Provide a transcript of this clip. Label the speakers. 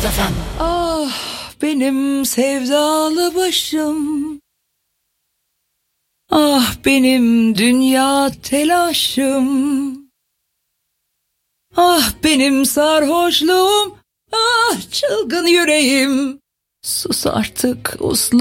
Speaker 1: Mesut FM.
Speaker 2: Ah benim sevdalı başım, ah benim dünya telaşım, ah benim sarhoşluğum, ah çılgın yüreğim. Sus artık uslu